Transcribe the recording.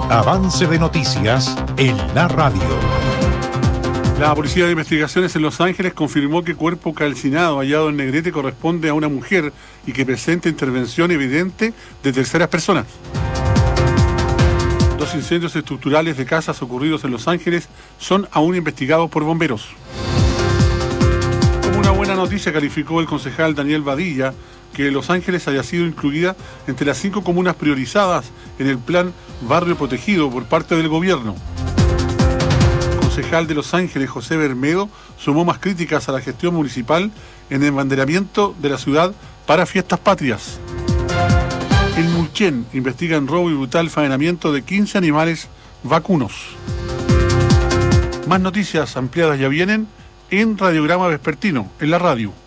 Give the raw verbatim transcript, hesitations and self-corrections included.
Avance de noticias en la radio. La Policía de Investigaciones en Los Ángeles confirmó que cuerpo calcinado hallado en Negrete corresponde a una mujer y que presenta intervención evidente de terceras personas. Dos incendios estructurales de casas ocurridos en Los Ángeles son aún investigados por bomberos. Como una buena noticia calificó el concejal Daniel Badilla que Los Ángeles haya sido incluida entre las cinco comunas priorizadas en el plan Barrio Protegido por parte del gobierno. El concejal de Los Ángeles, José Bermedo, sumó más críticas a la gestión municipal en el embanderamiento de la ciudad para fiestas patrias. El Mulchen investiga en robo y brutal faenamiento de quince animales vacunos. Más noticias ampliadas ya vienen en Radiograma Vespertino, en la radio.